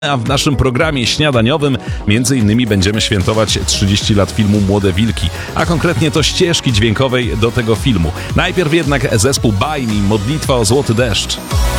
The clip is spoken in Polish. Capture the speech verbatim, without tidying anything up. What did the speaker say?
A w naszym programie śniadaniowym między innymi będziemy świętować trzydzieści lat filmu Młode Wilki, a konkretnie to ścieżki dźwiękowej do tego filmu. Najpierw jednak zespół Bajni, Modlitwa o złoty deszcz.